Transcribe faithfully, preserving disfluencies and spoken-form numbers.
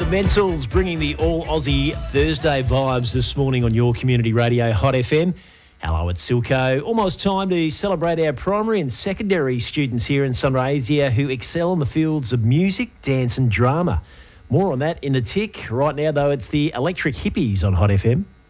The Mentals bringing the all-Aussie Thursday vibes this morning on your community radio, Hot F M. Hello, it's Silko. Almost time to celebrate our primary and secondary students here in Sunraysia who excel in the fields of music, dance and drama. More on that in a tick. Right now, though, it's the Electric Hippies on Hot F M.